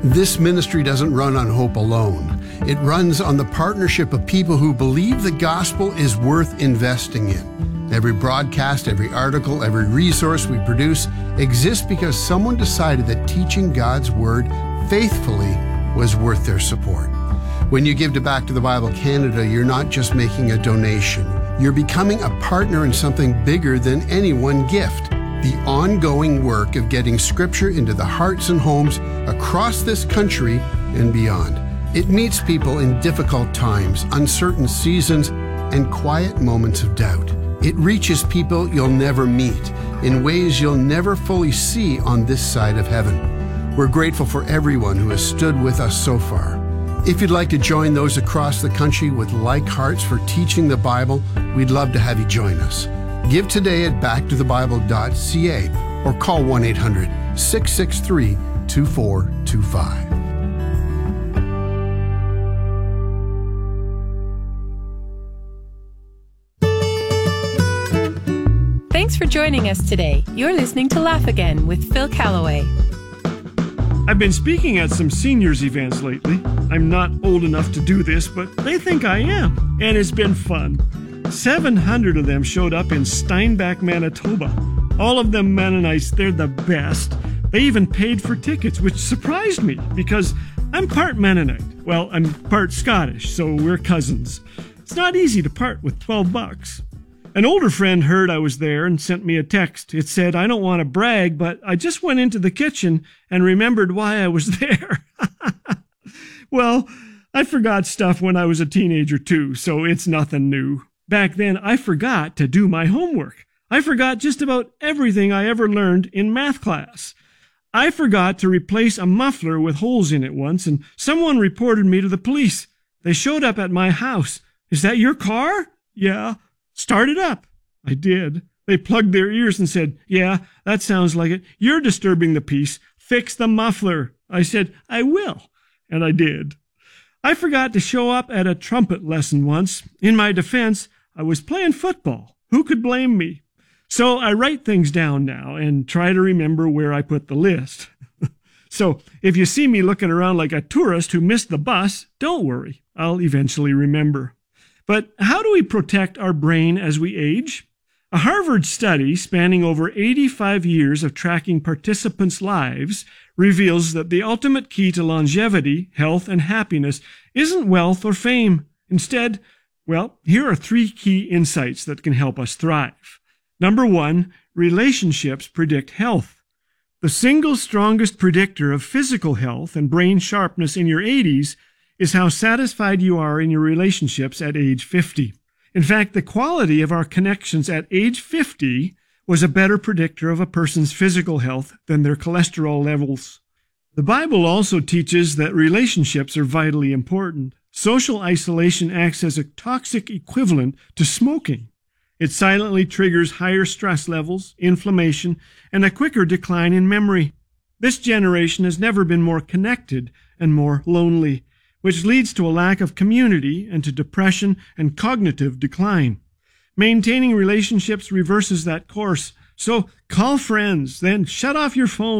This ministry doesn't run on hope alone. It runs on the partnership of people who believe the gospel is worth investing in. Every broadcast, every article, every resource we produce exists because someone decided that teaching God's Word faithfully was worth their support. When you give to Back to the Bible Canada, you're not just making a donation. You're becoming a partner in something bigger than any one gift. The ongoing work of getting Scripture into the hearts and homes across this country and beyond. It meets people in difficult times, uncertain seasons, and quiet moments of doubt. It reaches people you'll never meet in ways you'll never fully see on this side of heaven. We're grateful for everyone who has stood with us so far. If you'd like to join those across the country with like hearts for teaching the Bible, we'd love to have you join us. Give today at backtothebible.ca or call 1-800-663-2425. Thanks for joining us today. You're listening to Laugh Again with Phil Callaway. I've been speaking at some seniors events lately. I'm not old enough to do this, but they think I am, and it's been fun. 700 of them showed up in Steinbach, Manitoba. All of them Mennonites, they're the best. They even paid for tickets, which surprised me because I'm part Mennonite. Well, I'm part Scottish, so we're cousins. It's not easy to part with $12. An older friend heard I was there and sent me a text. It said, "I don't want to brag, but I just went into the kitchen and remembered why I was there." Well, I forgot stuff when I was a teenager too, so it's nothing new. Back then, I forgot to do my homework. I forgot just about everything I ever learned in math class. I forgot to replace a muffler with holes in it once, and someone reported me to the police. They showed up at my house. "Is that your car?" "Yeah." "Start it up." I did. They plugged their ears and said, "Yeah, that sounds like it. You're disturbing the peace. Fix the muffler." I said, "I will." And I did. I forgot to show up at a trumpet lesson once. In my defense, I was playing football. Who could blame me? So I write things down now and try to remember where I put the list. So if you see me looking around like a tourist who missed the bus, don't worry. I'll eventually remember. But how do we protect our brain as we age? A Harvard study spanning over 85 years of tracking participants' lives reveals that the ultimate key to longevity, health, and happiness isn't wealth or fame. Instead, well, here are 3 key insights that can help us thrive. Number 1, relationships predict health. The single strongest predictor of physical health and brain sharpness in your 80s is how satisfied you are in your relationships at age 50. In fact, the quality of our connections at age 50 was a better predictor of a person's physical health than their cholesterol levels. The Bible also teaches that relationships are vitally important. Social isolation acts as a toxic equivalent to smoking. It silently triggers higher stress levels, inflammation, and a quicker decline in memory. This generation has never been more connected and more lonely, which leads to a lack of community and to depression and cognitive decline. Maintaining relationships reverses that course. So call friends, then shut off your phone.